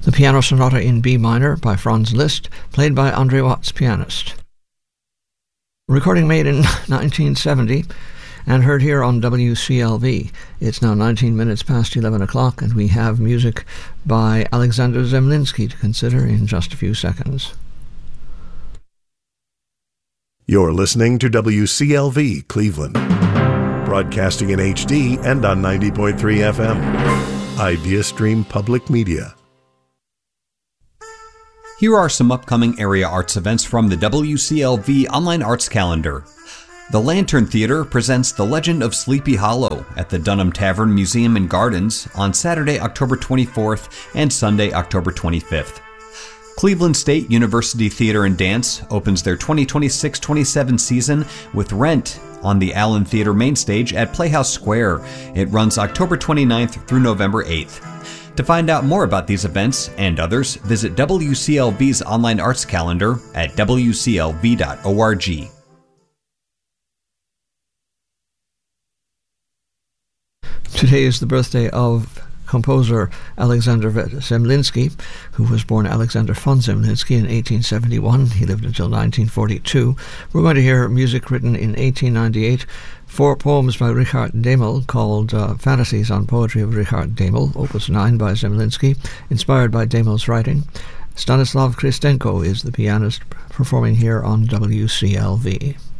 The Piano Sonata in B minor by Franz Liszt, played by Andre Watts, pianist. Recording made in 1970 and heard here on WCLV. It's now 19 minutes past 11 o'clock, and we have music by Alexander Zemlinsky to consider in just a few seconds. You're listening to WCLV Cleveland, broadcasting in HD and on 90.3 FM. IdeaStream Public Media. Here are some upcoming area arts events from the WCLV Online Arts Calendar. The Lantern Theater presents The Legend of Sleepy Hollow at the Dunham Tavern Museum and Gardens on Saturday, October 24th and Sunday, October 25th. Cleveland State University Theater and Dance opens their 2026-27 season with Rent on the Allen Theater main stage at Playhouse Square. It runs October 29th through November 8th. To find out more about these events and others, visit WCLV's online arts calendar at wclv.org. Today is the birthday of composer Alexander Zemlinsky, who was born Alexander von Zemlinsky in 1871. He lived until 1942. We're going to hear music written in 1898, 4 poems by Richard Demel called Fantasies on Poetry of Richard Demel, Opus 9 by Zemlinsky, inspired by Demel's writing. Stanislav Kristenko is the pianist performing here on WCLV.